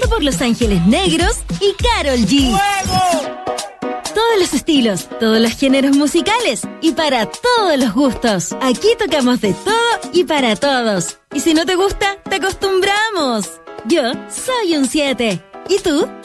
por Los Ángeles Negros y Karol G. ¡Fuego! Todos los estilos, todos los géneros musicales y para todos los gustos. Aquí tocamos de todo y para todos. Y si no te gusta, te acostumbramos. Yo soy un 7. ¿Y tú?